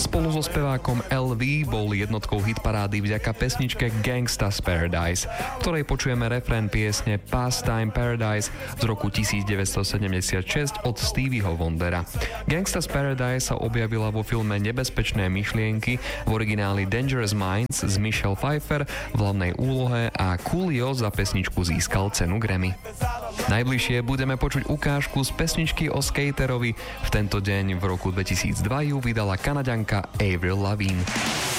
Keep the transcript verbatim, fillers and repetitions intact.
Spolu so spevákom el ví bol jednotkou hitparády vďaka pesničke Gangsta's Paradise, ktorej počujeme refrén piesne Pastime Paradise z roku devätnásťsedemdesiatšesť od Stevieho Wondera. Gangsta's Paradise sa objavila vo filme Nebezpečné myšlienky, v origináli Dangerous Minds s Michelle Pfeiffer v hlavnej úlohe a Coolio za pesničku získal cenu Grammy. Najbližšie budeme počuť ukážku z pesničky o skaterovi. V tento deň v roku dvetisícdva ju vydala Kanaďanka Avril Lavigne.